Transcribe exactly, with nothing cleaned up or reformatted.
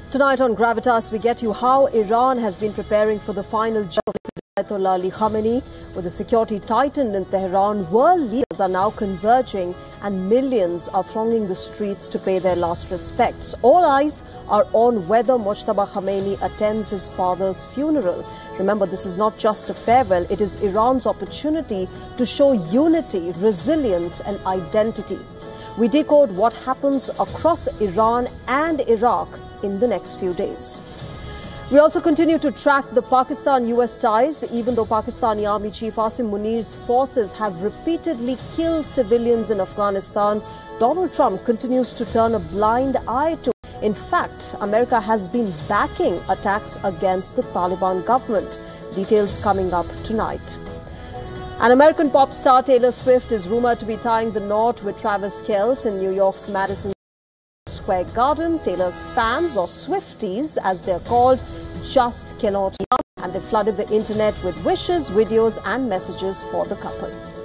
Tonight on Gravitas, we get you how Iran has been preparing for the final job of Ayatollah Ali Khamenei. With the security tightened in Tehran, world leaders are now converging and millions are thronging the streets to pay their last respects. All eyes are on whether Mojtaba Khamenei attends his father's funeral. Remember, this is not just a farewell, it is Iran's opportunity to show unity, resilience and identity. We decode what happens across Iran and Iraq in the next few days. We also continue to track the Pakistan-U S ties. Even though Pakistani Army Chief Asim Munir's forces have repeatedly killed civilians in Afghanistan, Donald Trump continues to turn a blind eye to it. In fact, America has been backing attacks against the Taliban government. Details coming up tonight. An American pop star Taylor Swift is rumored to be tying the knot with Travis Kelce in New York's Madison Square Garden. Taylor's fans, or Swifties as they're called, just cannot stop, and they flooded the internet with wishes, videos and messages for the couple.